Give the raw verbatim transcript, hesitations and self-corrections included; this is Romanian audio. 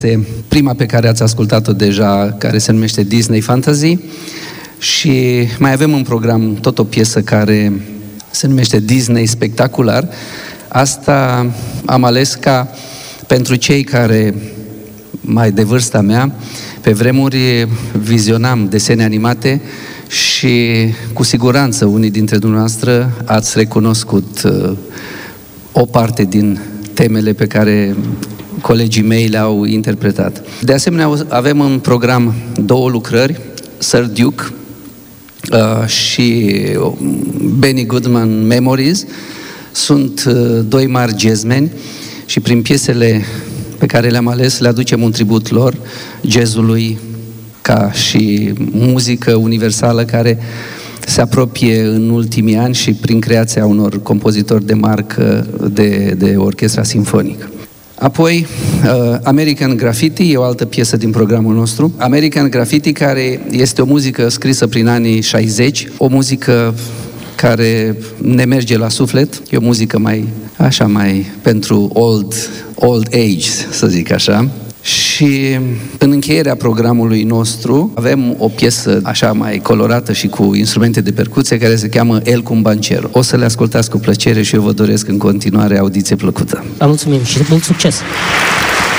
Prima pe care ați ascultat-o deja, care se numește Disney Fantasy, și mai avem în program tot o piesă care se numește Disney Spectacular. Asta am ales ca pentru cei care, mai de vârsta mea, pe vremuri vizionam desene animate și cu siguranță unii dintre dumneavoastră ați recunoscut uh, o parte din temele pe care colegii mei le-au interpretat. De asemenea, avem în program două lucrări, Sir Duke uh, și Benny Goodman Memories. Sunt uh, doi mari jazzmeni și prin piesele pe care le-am ales le aducem un tribut lor, jazzului ca și muzică universală care se apropie în ultimii ani și prin creația unor compozitori de marcă de, de orchestra simfonică. Apoi, uh, American Graffiti e o altă piesă din programul nostru. American Graffiti, care este o muzică scrisă prin anii șaizeci, o muzică care ne merge la suflet, e o muzică mai, așa, mai pentru old, old age, să zic așa. Și în încheierea programului nostru avem o piesă așa mai colorată și cu instrumente de percuție care se cheamă El Cumbancero. O să le ascultați cu plăcere și eu vă doresc în continuare audiție plăcută. Vă mulțumim și mult succes!